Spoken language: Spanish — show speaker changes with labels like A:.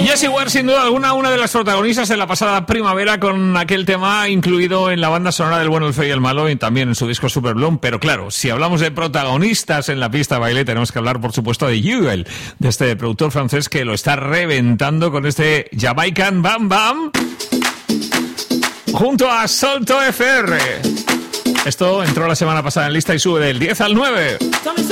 A: Jessie Ware, sin duda alguna, una de las protagonistas de la pasada primavera, con aquel tema incluido en la banda sonora del Bueno, el Feo y el Malo y también en su disco Super Bloom. Pero claro, si hablamos de protagonistas en la pista de baile, tenemos que hablar, por supuesto, de Jewel, de este productor francés que lo está reventando con este Jamaican Bam Bam junto a Salto FR. Esto entró la semana pasada en lista y sube del 10 al 9.